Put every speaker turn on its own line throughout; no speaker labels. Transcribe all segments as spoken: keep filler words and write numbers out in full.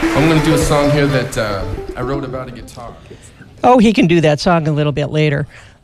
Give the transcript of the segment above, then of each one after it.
I'm going to do a song here that uh, I wrote about a guitar.
Oh, he can do that song a little bit later.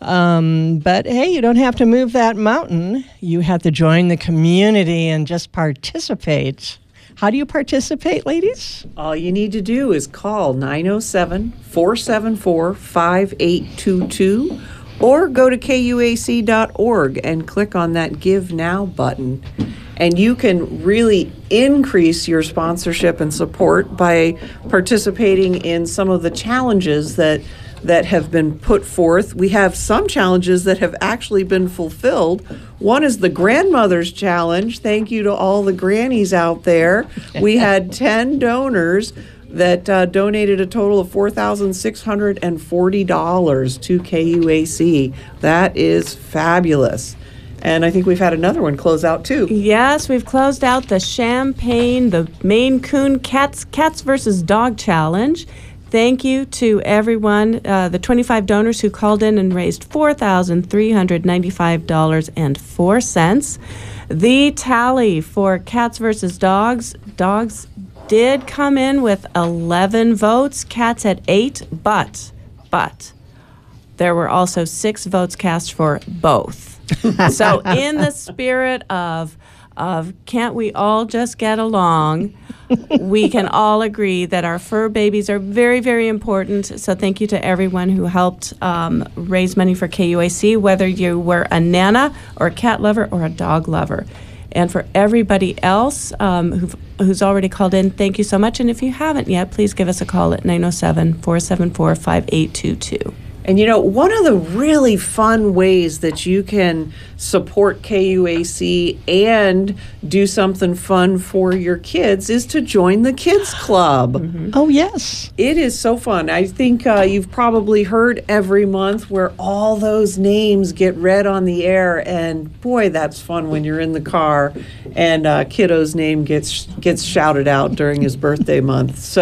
Um, but hey, you don't have to move that mountain. You have to join the community and just participate. How do you participate, ladies?
All you need to do is call nine oh seven, four seven four, five eight two two or go to K U A C dot org and click on that Give Now button. And you can really increase your sponsorship and support by participating in some of the challenges that that have been put forth. We have some challenges that have actually been fulfilled. One is the Grandmother's Challenge. Thank you to all the grannies out there. We had ten donors that uh, donated a total of four thousand six hundred forty dollars to K U A C. That is fabulous. And I think we've had another one close out, too.
Yes, we've closed out the Champaign, the Maine Coon Cats, Cats versus Dog Challenge. Thank you to everyone, uh, the twenty-five donors who called in and raised four thousand three hundred ninety-five dollars and four cents. The tally for Cats versus Dogs, dogs did come in with eleven votes, cats at eight, but, but, there were also six votes cast for both. So in the spirit of of can't we all just get along, we can all agree that our fur babies are very, very important. So thank you to everyone who helped um, raise money for K U A C, whether you were a Nana or a cat lover or a dog lover. And for everybody else um, who've, who's already called in, thank you so much. And if you haven't yet, please give us a call at nine oh seven, four seven four, five eight two two.
And you know, one of the really fun ways that you can support K U A C and do something fun for your kids is to join the Kids Club.
Mm-hmm. Oh, yes.
It is so fun. I think uh, you've probably heard every month where all those names get read on the air, and boy, that's fun when you're in the car and uh, kiddo's name gets gets shouted out during his birthday month. So